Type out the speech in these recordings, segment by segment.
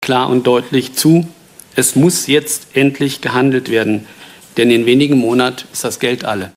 klar und deutlich zu, es muss jetzt endlich gehandelt werden, denn in wenigen Monaten ist das Geld alle.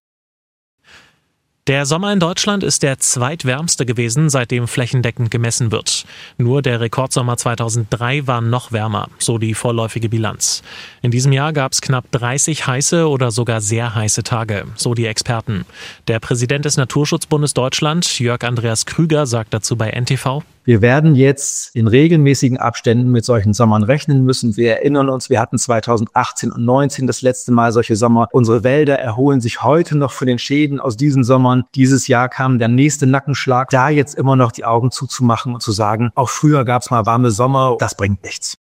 Der Sommer in Deutschland ist der zweitwärmste gewesen, seitdem flächendeckend gemessen wird. Nur der Rekordsommer 2003 war noch wärmer, so die vorläufige Bilanz. In diesem Jahr gab es knapp 30 heiße oder sogar sehr heiße Tage, so die Experten. Der Präsident des Naturschutzbundes Deutschland, Jörg Andreas Krüger, sagt dazu bei NTV: Wir werden jetzt in regelmäßigen Abständen mit solchen Sommern rechnen müssen. Wir erinnern uns, wir hatten 2018 und 2019 das letzte Mal solche Sommer. Unsere Wälder erholen sich heute noch von den Schäden aus diesen Sommern. Dieses Jahr kam der nächste Nackenschlag. Da jetzt immer noch die Augen zuzumachen und zu sagen, auch früher gab es mal warme Sommer, das bringt nichts.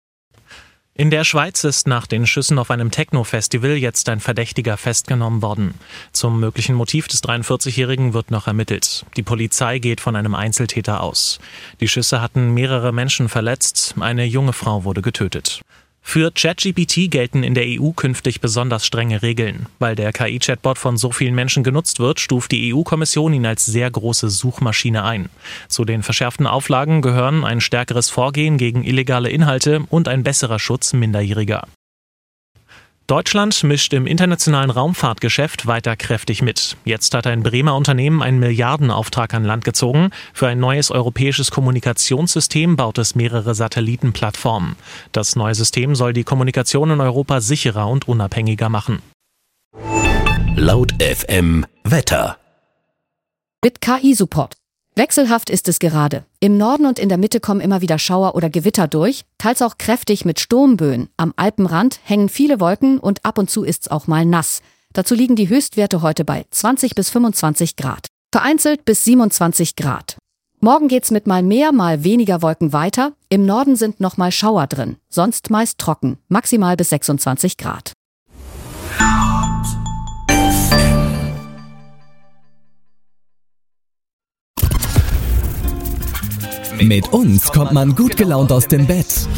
In der Schweiz ist nach den Schüssen auf einem Techno-Festival jetzt ein Verdächtiger festgenommen worden. Zum möglichen Motiv des 43-Jährigen wird noch ermittelt. Die Polizei geht von einem Einzeltäter aus. Die Schüsse hatten mehrere Menschen verletzt, eine junge Frau wurde getötet. Für ChatGPT gelten in der EU künftig besonders strenge Regeln. Weil der KI-Chatbot von so vielen Menschen genutzt wird, stuft die EU-Kommission ihn als sehr große Suchmaschine ein. Zu den verschärften Auflagen gehören ein stärkeres Vorgehen gegen illegale Inhalte und ein besserer Schutz Minderjähriger. Deutschland mischt im internationalen Raumfahrtgeschäft weiter kräftig mit. Jetzt hat ein Bremer Unternehmen einen Milliardenauftrag an Land gezogen. Für ein neues europäisches Kommunikationssystem baut es mehrere Satellitenplattformen. Das neue System soll die Kommunikation in Europa sicherer und unabhängiger machen. Laut FM Wetter. Mit KI-Support. Wechselhaft ist es gerade. Im Norden und in der Mitte kommen immer wieder Schauer oder Gewitter durch, teils auch kräftig mit Sturmböen. Am Alpenrand hängen viele Wolken und ab und zu ist's auch mal nass. Dazu liegen die Höchstwerte heute bei 20 bis 25 Grad. Vereinzelt bis 27 Grad. Morgen geht's mit mal mehr, mal weniger Wolken weiter. Im Norden sind noch mal Schauer drin, sonst meist trocken, maximal bis 26 Grad. Mit uns kommt man gut gelaunt aus dem Bett.